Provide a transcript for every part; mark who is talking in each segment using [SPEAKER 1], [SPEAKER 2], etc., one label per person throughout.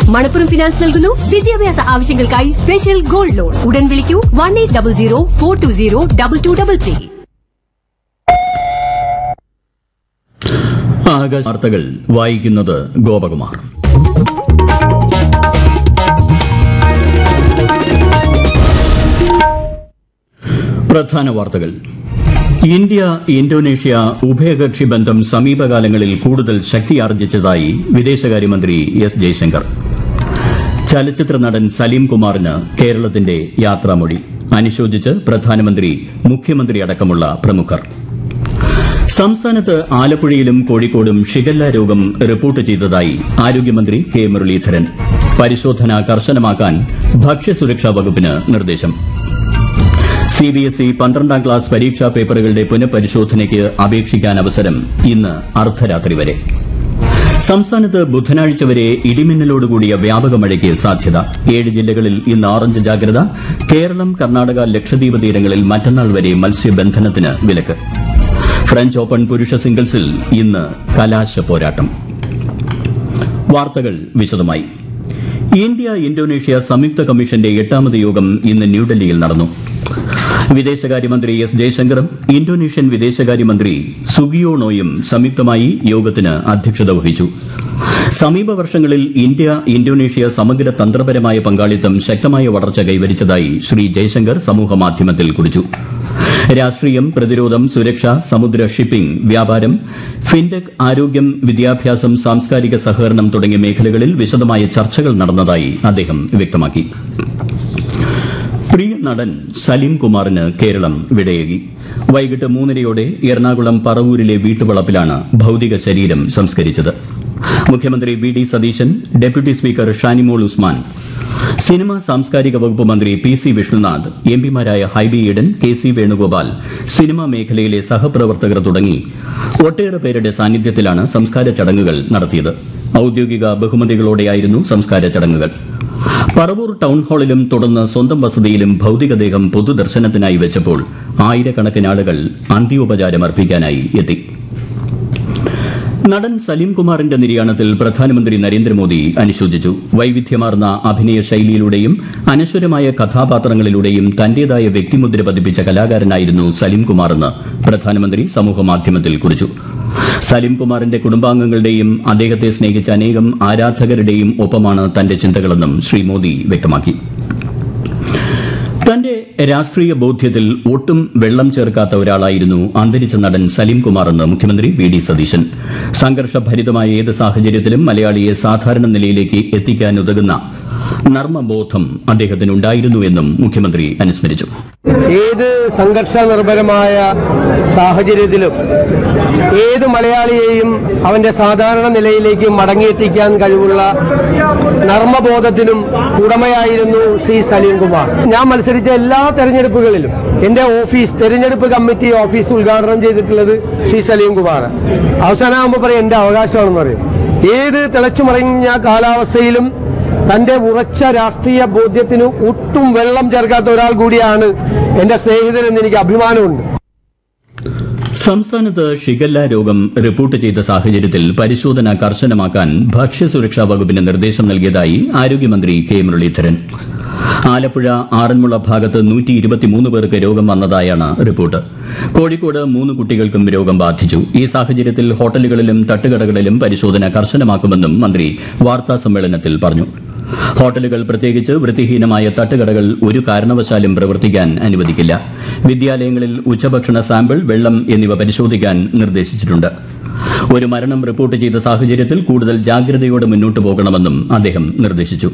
[SPEAKER 1] Manappuram finance നൽകുന്നു വിദ്യാഭ്യാസ ആവശ്യങ്ങൾക്കായി സ്പെഷ്യൽ ഗോൾഡ് ലോൺ. ഉടൻ വിളിക്കൂ 1800-420-2233.
[SPEAKER 2] ആകാശ വാർത്തകൾ വായിക്കുന്നത് ഗോപകുമാർ. പ്രധാന വാർത്തകൾ. ഇന്ത്യ ഇന്തോനേഷ്യ ഉഭയകക്ഷി ബന്ധം സമീപകാലങ്ങളിൽ കൂടുതൽ ശക്തിയാർജിച്ചതായി വിദേശകാര്യമന്ത്രി എസ് ജയശങ്കർ. ചലച്ചിത്ര നടൻ സലീം കുമാറിന് കേരളത്തിന്റെ യാത്രാമൊഴി അനുശോചിച്ച് പ്രധാനമന്ത്രി, മുഖ്യമന്ത്രി അടക്കമുള്ള പ്രമുഖർ. സംസ്ഥാനത്ത് ആലപ്പുഴയിലും കോഴിക്കോടും ഷിഗല്ല രോഗം റിപ്പോർട്ട് ചെയ്തതായി ആരോഗ്യമന്ത്രി കെ മുരളീധരൻ. പരിശോധന കർശനമാക്കാൻ ഭക്ഷ്യസുരക്ഷാ വകുപ്പിന് നിർദ്ദേശം. സിബിഎസ്ഇ 12ാം ക്ലാസ് പരീക്ഷാ പേപ്പറുകളുടെ പുനഃപരിശോധനയ്ക്ക് അപേക്ഷിക്കാൻ അവസരം ഇന്ന് അർദ്ധരാത്രി വരെ. സംസ്ഥാനത്ത് ബുധനാഴ്ച വരെ ഇടിമിന്നലോടുകൂടിയ വ്യാപക മഴയ്ക്ക് സാധ്യത. 7 ജില്ലകളിൽ ഇന്ന് ഓറഞ്ച് ജാഗ്രത. കേരളം, കർണാടക, ലക്ഷദ്വീപ് തീരങ്ങളിൽ മറ്റന്നാൾ വരെ മത്സ്യബന്ധനത്തിന് വിലക്ക്. ഫ്രഞ്ച് ഓപ്പൺ പുരുഷ സിംഗിൾസിൽ ഇന്ന് കലാശ പോരാട്ടം. വാർത്തകൾ വിശദമായി. ഇന്ത്യ ഇന്തോനേഷ്യ സംയുക്ത കമ്മീഷന്റെ 8ാമത് യോഗം ഇന്ന് ന്യൂഡൽഹിയിൽ നടന്നു. വിദേശകാര്യമന്ത്രി എസ് ജയശങ്കറും ഇന്തോനേഷ്യൻ വിദേശകാര്യമന്ത്രി സുഗിയോണോയും സംയുക്തമായി യോഗത്തിന് അധ്യക്ഷത വഹിച്ചു. സമീപ വർഷങ്ങളിൽ ഇന്ത്യ ഇന്തോനേഷ്യ സമഗ്ര തന്ത്രപരമായ പങ്കാളിത്തം ശക്തമായ വളർച്ച കൈവരിച്ചതായി ശ്രീ ജയശങ്കർ സമൂഹമാധ്യമത്തിൽ കുറിച്ചു. രാഷ്ട്രീയം, പ്രതിരോധം, സുരക്ഷ, സമുദ്ര ഷിപ്പിംഗ്, വ്യാപാരം, ഫിൻടെക്, ആരോഗ്യം, വിദ്യാഭ്യാസം, സാംസ്കാരിക സഹകരണം തുടങ്ങിയ മേഖലകളിൽ വിശദമായ ചർച്ചകൾ നടന്നതായി അദ്ദേഹം വ്യക്തമാക്കി. പ്രിയ നടൻ സലീം കുമാറിന് കേരളം വിടയേകി. വൈകിട്ട് 3:30 എറണാകുളം പറവൂരിലെ വീട്ടുവളപ്പിലാണ് ഭൌതിക ശരീരം സംസ്കരിച്ചത്. മുഖ്യമന്ത്രി V D Satheesan, deputy speaker Shanimol Usman, cinema സാംസ്കാരിക വകുപ്പ് മന്ത്രി P C Vishnunath, എംപിമാരായ Hibi Eden, K C Venugopal, cinema മേഖലയിലെ സഹപ്രവർത്തകർ തുടങ്ങി ഒട്ടേറെ പേരുടെ സാന്നിധ്യത്തിലാണ് സംസ്കാര ചടങ്ങുകൾ നടത്തിയത്. ഔദ്യോഗിക ബഹുമതികളോടെയായിരുന്നു സംസ്കാര ചടങ്ങുകൾ. പറവൂർ ടൌൺ ഹാളിലും തുടർന്ന് സ്വന്തം വസതിയിലും ഭൌതികദേഹം പൊതുദർശനത്തിനായി വെച്ചപ്പോൾ ആയിരക്കണക്കിന് ആളുകൾ അന്ത്യോപചാരമർപ്പിക്കാനായി എത്തി. നടൻ സലീം കുമാറിന്റെ നിര്യാണത്തിൽ പ്രധാനമന്ത്രി നരേന്ദ്രമോദി അനുശോചിച്ചു. വൈവിധ്യമാർന്ന അഭിനയ ശൈലിയിലൂടെയും അനശ്വരമായ കഥാപാത്രങ്ങളിലൂടെയും തന്റേതായ വ്യക്തിമുദ്ര പതിപ്പിച്ച കലാകാരനായിരുന്നു സലീം കുമാറെന്ന് പ്രധാനമന്ത്രി സമൂഹമാധ്യമത്തിൽ കുറിച്ചു. സലീം കുമാറിന്റെ കുടുംബാംഗങ്ങളുടെയും അദ്ദേഹത്തെ സ്നേഹിച്ച അനേകം ആരാധകരുടെയും ഒപ്പമാണ് തന്റെ ചിന്തകളെന്നും ശ്രീ മോദി വ്യക്തമാക്കി. തന്റെ രാഷ്ട്രീയ ബോധ്യത്തിൽ ഒട്ടും വെള്ളം ചേർക്കാത്ത ഒരാളായിരുന്നു അന്തരിച്ച നടൻ സലീം കുമാറെന്ന് മുഖ്യമന്ത്രി വി ഡി സതീശൻ. സംഘർഷഭരിതമായ ഏത് സാഹചര്യത്തിലും മലയാളിയെ സാധാരണ നിലയിലേക്ക് എത്തിക്കാനുതകുന്ന നർമ്മബോധം അദ്ദേഹത്തിനുണ്ടായിരുന്നു എന്നും മുഖ്യമന്ത്രി അനുസ്മരിച്ചു.
[SPEAKER 3] ഏത് സംഘർഷ നിർഭരമായ സാഹചര്യത്തിലും ഏത് മലയാളിയെയും അവന്റെ സാധാരണ നിലയിലേക്ക് മടങ്ങിയെത്തിക്കാൻ കഴിവുള്ള നർമ്മബോധത്തിനും ഉടമയായിരുന്നു ശ്രീ സലീം കുമാർ. ഞാൻ മത്സരിച്ച എല്ലാ തെരഞ്ഞെടുപ്പുകളിലും എന്റെ ഓഫീസ്, തെരഞ്ഞെടുപ്പ് കമ്മിറ്റി ഓഫീസ് ഉദ്ഘാടനം ചെയ്തിട്ടുള്ളത് ശ്രീ സലീം കുമാർ. അവസാനമാകുമ്പോൾ പറയും എന്റെ അവകാശമാണെന്ന് പറയും. ഏത് തിളച്ചുമറിഞ്ഞ കാലാവസ്ഥയിലും തന്റെ ഉറച്ച രാഷ്ട്രീയ ബോധ്യത്തിന് ഒട്ടും വെള്ളം ചേർക്കാത്ത ഒരാൾ കൂടിയാണ് എന്റെ സ്നേഹിതനെന്ന് എനിക്ക് അഭിമാനമുണ്ട്.
[SPEAKER 2] സംസ്ഥാനത്ത് ഷിഗല്ല രോഗം റിപ്പോർട്ട് ചെയ്ത സാഹചര്യത്തിൽ പരിശോധന കർശനമാക്കാൻ ഭക്ഷ്യസുരക്ഷാ വകുപ്പിന് നിർദ്ദേശം നൽകിയതായി ആരോഗ്യമന്ത്രി കെ മുരളീധരൻ. ആലപ്പുഴ, ആറന്മുള ഭാഗത്ത് 123 പേർക്ക് രോഗം വന്നതായാണ് റിപ്പോർട്ട്. കോഴിക്കോട് 3 കുട്ടികൾക്കും രോഗം ബാധിച്ചു. ഈ സാഹചര്യത്തിൽ ഹോട്ടലുകളിലും തട്ടുകടകളിലും പരിശോധന കർശനമാക്കുമെന്നും മന്ത്രി വാർത്താസമ്മേളനത്തിൽ പറഞ്ഞു. ഹോട്ടലുകൾ, പ്രത്യേകിച്ച് വൃത്തിഹീനമായ തട്ടുകടകൾ ഒരു കാരണവശാലും പ്രവർത്തിക്കാൻ അനുവദിക്കില്ല. വിദ്യാലയങ്ങളിൽ ഉച്ചഭക്ഷണ സാമ്പിൾ, വെള്ളം എന്നിവ പരിശോധിക്കാൻ നിർദ്ദേശിച്ചിട്ടുണ്ട്. ഒരു മരണം റിപ്പോർട്ട് ചെയ്ത സാഹചര്യത്തിൽ കൂടുതൽ ജാഗ്രതയോടെ മുന്നോട്ടു പോകണമെന്നും അദ്ദേഹം നിർദ്ദേശിച്ചു.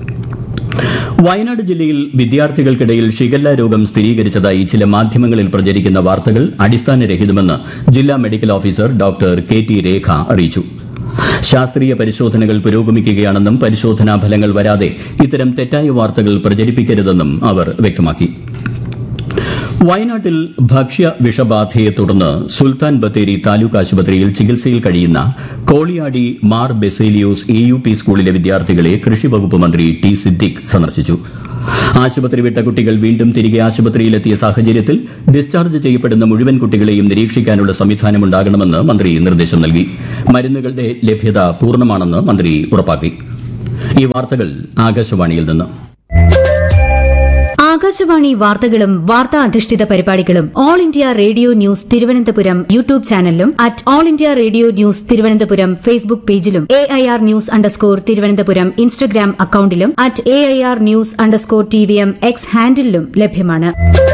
[SPEAKER 2] വയനാട് ജില്ലയിൽ വിദ്യാർത്ഥികൾക്കിടയിൽ ഷിഗല്ല രോഗം സ്ഥിരീകരിച്ചതായി ചില മാധ്യമങ്ങളിൽ പ്രചരിക്കുന്ന വാർത്തകൾ അടിസ്ഥാനരഹിതമെന്ന് ജില്ലാ medical officer doctor K T രേഖ അറിയിച്ചു. ശാസ്ത്രീയ പരിശോധനകൾ പുരോഗമിക്കുകയാണെന്നും പരിശോധനാ ഫലങ്ങൾ വരാതെ ഇത്തരം തെറ്റായ വാർത്തകൾ പ്രചരിപ്പിക്കരുതെന്നും അവർ വ്യക്തമാക്കി. വയനാട്ടിൽ ഭക്ഷ്യ വിഷബാധയെ തുടർന്ന് സുൽത്താൻ ബത്തേരി താലൂക്ക് ആശുപത്രിയിൽ ചികിത്സയിൽ കഴിയുന്ന കോളിയാടി മാർ ബെസേലിയോസ് AUP സ്കൂളിലെ വിദ്യാർത്ഥികളെ കൃഷിവകുപ്പ് മന്ത്രി ടി സിദ്ദിഖ് സന്ദർശിച്ചു. ആശുപത്രി വിട്ട കുട്ടികൾ വീണ്ടും തിരികെ ആശുപത്രിയിലെത്തിയ സാഹചര്യത്തിൽ ഡിസ്ചാർജ് ചെയ്യപ്പെടുന്ന മുഴുവൻ കുട്ടികളെയും നിരീക്ഷിക്കാനുള്ള സംവിധാനമുണ്ടാകണമെന്ന് മന്ത്രി നിർദ്ദേശം നൽകി. മരുന്നുകളുടെ ലഭ്യത പൂർണ്ണമാണെന്ന് മന്ത്രി ഉറപ്പാക്കി. ഈ വാർത്തകൾ ആകാശവാണിയിൽ നിന്ന്.
[SPEAKER 4] ആകാശവാണി വാർത്തകളും വാർത്താ അധിഷ്ഠിത പരിപാടികളും all India radio news Thiruvananthapuram YouTube ചാനലിലും at all India radio news Thiruvananthapuram Facebook പേജിലും AIR ന്യൂസ് _തിരുവനന്തപുരം ഇൻസ്റ്റഗ്രാം അക്കൌണ്ടിലും at AIR news _TVM X ഹാൻഡിലും ലഭ്യമാണ്.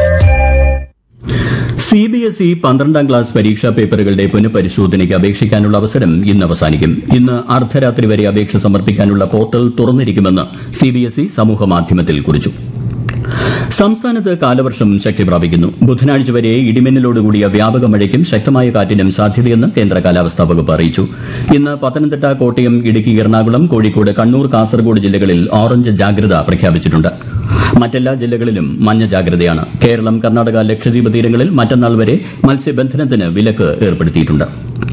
[SPEAKER 2] CBSE 12ാം ക്ലാസ് പരീക്ഷാ പേപ്പറുകളുടെ പുനഃപരിശോധനയ്ക്ക് അപേക്ഷിക്കാനുള്ള അവസരം ഇന്ന് അവസാനിക്കും. ഇന്ന് അർദ്ധരാത്രി വരെ അപേക്ഷ സമർപ്പിക്കാനുള്ള പോർട്ടൽ തുറന്നിരിക്കുമെന്ന് CBSE സമൂഹമാധ്യമത്തിൽ കുറിച്ചു. സംസ്ഥാനത്ത് കാലവർഷം ശക്തി പ്രാപിക്കുന്നു. ബുധനാഴ്ച വരെ ഇടിമിന്നലോടുകൂടിയ വ്യാപക മഴയ്ക്കും ശക്തമായ കാറ്റിനും സാധ്യതയെന്ന് കേന്ദ്ര കാലാവസ്ഥാ വകുപ്പ് അറിയിച്ചു. ഇന്ന് പത്തനംതിട്ട, കോട്ടയം, ഇടുക്കി, എറണാകുളം, കോഴിക്കോട്, കണ്ണൂർ, കാസർഗോഡ് ജില്ലകളിൽ ഓറഞ്ച് ജാഗ്രത പ്രഖ്യാപിച്ചിട്ടുണ്ട്. മറ്റെല്ലാ ജില്ലകളിലും മഞ്ഞ ജാഗ്രതയാണ്. കേരളം, കർണാടക, ലക്ഷദ്വീപ് തീരങ്ങളിൽ മറ്റന്നാൾ വരെ മത്സ്യബന്ധനത്തിന് വിലക്ക് ഏർപ്പെടുത്തിയിട്ടുണ്ട്.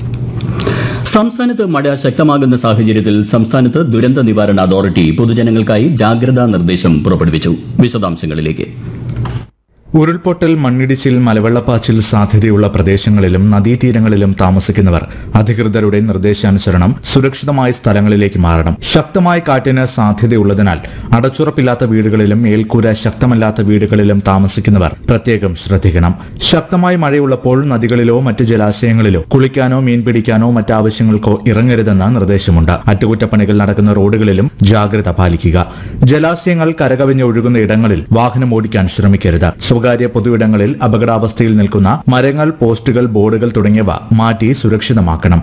[SPEAKER 2] സംസ്ഥാനത്ത് മഴ ശക്തമാകുന്ന സാഹചര്യത്തിൽ സംസ്ഥാനത്ത് ദുരന്ത നിവാരണ അതോറിറ്റി പൊതുജനങ്ങൾക്കായി ജാഗ്രതാ നിർദ്ദേശം പുറപ്പെടുവിച്ചു. വിശദാംശങ്ങളിലേക്ക്.
[SPEAKER 5] ഉരുൾപൊട്ടൽ, മണ്ണിടിച്ചിൽ, മലവെള്ളപ്പാച്ചിൽ സാധ്യതയുള്ള പ്രദേശങ്ങളിലും നദീതീരങ്ങളിലും താമസിക്കുന്നവർ അധികൃതരുടെ നിർദ്ദേശാനുസരണം സുരക്ഷിതമായ സ്ഥലങ്ങളിലേക്ക് മാറണം. ശക്തമായ കാറ്റിന് സാധ്യതയുള്ളതിനാൽ അടച്ചുറപ്പില്ലാത്ത വീടുകളിലും മേൽക്കൂര ശക്തമല്ലാത്ത വീടുകളിലും താമസിക്കുന്നവർ പ്രത്യേകം ശ്രദ്ധിക്കണം. ശക്തമായ മഴയുള്ളപ്പോൾ നദികളിലോ മറ്റ് ജലാശയങ്ങളിലോ കുളിക്കാനോ മീൻ പിടിക്കാനോ മറ്റാവശ്യങ്ങൾക്കോ ഇറങ്ങരുതെന്ന് നിർദ്ദേശമുണ്ട്. അറ്റകുറ്റപ്പണികൾ നടക്കുന്ന റോഡുകളിലും ജാഗ്രത പാലിക്കുക. ജലാശയങ്ങൾ കരകവിഞ്ഞൊഴുകുന്ന ഇടങ്ങളിൽ വാഹനം ഓടിക്കാൻ ശ്രമിക്കരുത്. സ്വകാര്യ പൊതുയിടങ്ങളിൽ അപകടാവസ്ഥയിൽ നിൽക്കുന്ന മരങ്ങൾ, പോസ്റ്റുകൾ, ബോർഡുകൾ തുടങ്ങിയവ മാറ്റി സുരക്ഷിതമാക്കണം.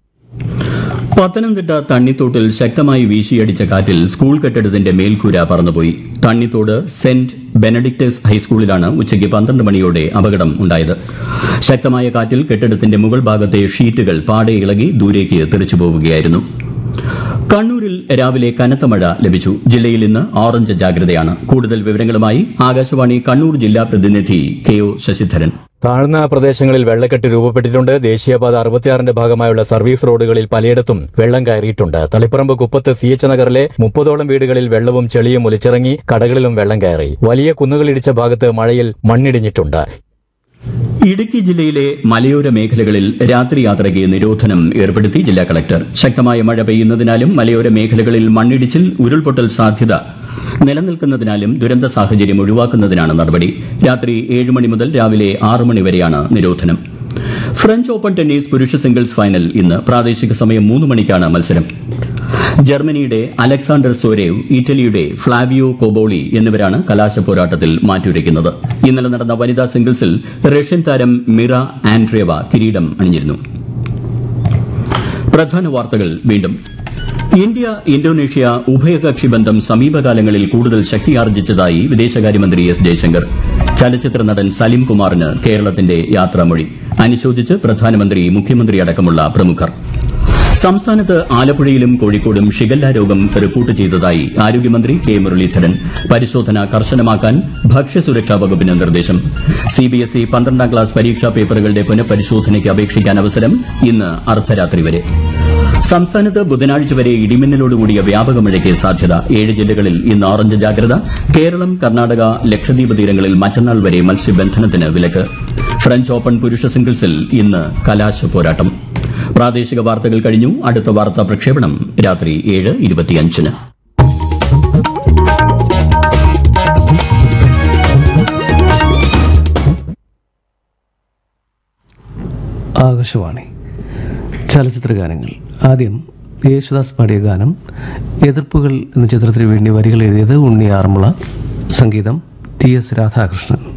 [SPEAKER 2] പത്തനംതിട്ട തണ്ണിത്തോട്ടിൽ ശക്തമായി വീശിയടിച്ച കാറ്റിൽ സ്കൂൾ കെട്ടിടത്തിന്റെ മേൽക്കൂര പറന്നുപോയി. തണ്ണിത്തോട് സെന്റ് ബെനഡിക്ടസ് ഹൈസ്കൂളിലാണ് ഉച്ചയ്ക്ക് 12 മണിയോടെ അപകടം ഉണ്ടായത്. ശക്തമായ കാറ്റിൽ കെട്ടിടത്തിന്റെ മുകൾ ഭാഗത്തെ ഷീറ്റുകൾ പാടെ ഇളകി ദൂരേക്ക് തെറിച്ചുപോവുകയായിരുന്നു. കണ്ണൂരിൽ രാവിലെ കനത്ത മഴ ലഭിച്ചു. ജില്ലയിൽ ഇന്ന് ഓറഞ്ച് ജാഗ്രതയാണ്. കൂടുതൽ വിവരങ്ങളുമായി ആകാശവാണി കണ്ണൂർ ജില്ലാ പ്രതിനിധി KO ശശിധരൻ.
[SPEAKER 6] താഴ്ന്ന പ്രദേശങ്ങളിൽ വെള്ളക്കെട്ട് രൂപപ്പെട്ടിട്ടുണ്ട്. ദേശീയപാത 66ന്റെ ഭാഗമായുള്ള സർവീസ് റോഡുകളിൽ പലയിടത്തും വെള്ളം കയറിയിട്ടുണ്ട്. തളിപ്പറമ്പ് കുപ്പത്ത് CH നഗറിലെ 30ഓളം വീടുകളിൽ വെള്ളവും ചെളിയും ഒലിച്ചിറങ്ങി. കടകളിലും വെള്ളം കയറി. വലിയ കുന്നുകളിടിച്ച ഭാഗത്ത് മഴയിൽ മണ്ണിടിഞ്ഞിട്ടുണ്ട്.
[SPEAKER 2] ഇടുക്കി ജില്ലയിലെ മലയോര മേഖലകളിൽ രാത്രി യാത്രയ്ക്ക് നിരോധനം ഏർപ്പെടുത്തി ജില്ലാ കളക്ടർ. ശക്തമായ മഴ പെയ്യുന്നതിനാലും മലയോര മേഖലകളിൽ മണ്ണിടിച്ചിൽ, ഉരുൾപൊട്ടൽ സാധ്യത നിലനിൽക്കുന്നതിനാലും ദുരന്ത സാഹചര്യം ഒഴിവാക്കുന്നതിനാണ് നടപടി. രാത്രി 7 മണി മുതൽ രാവിലെ 6 മണി വരെയാണ് നിരോധനം. ഫ്രഞ്ച് ഓപ്പൺ ടെന്നീസ് പുരുഷ സിംഗിൾസ് ഫൈനൽ ഇന്ന്. പ്രാദേശിക സമയം 3 മണിക്കാണ് മത്സരം. ജർമ്മനിയുടെ അലക്സാണ്ടർ സോരേവ്, ഇറ്റലിയുടെ ഫ്ലാവിയോ കോബോളി എന്നിവരാണ് കലാശ പോരാട്ടത്തിൽ മാറ്റുരയ്ക്കുന്നത്. ഇന്നലെ നടന്ന വനിതാ സിംഗിൾസിൽ റഷ്യൻ താരം മിറ ആൻഡ്രേവ കിരീടം അണിഞ്ഞിരുന്നു. പ്രധാന വാർത്തകൾ വീണ്ടും. ഇന്ത്യ ഇന്തോനേഷ്യ ഉഭയകക്ഷി ബന്ധം സമീപകാലങ്ങളിൽ കൂടുതൽ ശക്തിയാർജിച്ചതായി വിദേശകാര്യമന്ത്രി S ജയശങ്കർ. ചലച്ചിത്ര നടൻ സലിം കുമാറിന് കേരളത്തിന്റെ യാത്രാമൊഴി. അനുശോചിച്ച് പ്രധാനമന്ത്രി, മുഖ്യമന്ത്രി അടക്കമുള്ള പ്രമുഖർ. സംസ്ഥാനത്ത് ആലപ്പുഴയിലും കോഴിക്കോടും ഷിഗല്ല രോഗം റിപ്പോർട്ട് ചെയ്തതായി ആരോഗ്യമന്ത്രി K മുരളീധരൻ. പരിശോധന കർശനമാക്കാൻ ഭക്ഷ്യസുരക്ഷാ വകുപ്പിന് നിർദ്ദേശം. CBSE 12ാം ക്ലാസ് പരീക്ഷാ പേപ്പറുകളുടെ പുനഃപരിശോധനയ്ക്ക് അപേക്ഷിക്കാൻ അവസരം ഇന്ന് അർദ്ധരാത്രി വരെ. സംസ്ഥാനത്ത് ബുധനാഴ്ച വരെ ഇടിമിന്നലോടുകൂടിയ വ്യാപക മഴയ്ക്ക് സാധ്യത. 7 ജില്ലകളിൽ ഇന്ന് ഓറഞ്ച് ജാഗ്രത. കേരളം, കർണാടക, ലക്ഷദ്വീപ് തീരങ്ങളിൽ മറ്റന്നാൾ വരെ മത്സ്യബന്ധനത്തിന് വിലക്ക്. ഫ്രഞ്ച് ഓപ്പൺ പുരുഷ സിംഗിൾസിൽ ഇന്ന് കലാശ പോരാട്ടം. പ്രാദേശിക വാർത്തകൾ കഴിഞ്ഞു. അടുത്ത വാർത്താ പ്രക്ഷേപണം രാത്രി 7:25.
[SPEAKER 7] ആകാശവാണി ചലച്ചിത്ര ഗാനങ്ങൾ. ആദ്യം യേശുദാസ് പാടിയ ഗാനം എതിർപ്പുകൾ എന്ന ചിത്രത്തിന് വേണ്ടി വരികൾ എഴുതിയത് ഉണ്ണി ആറന്മുള, സംഗീതം TS രാധാകൃഷ്ണൻ.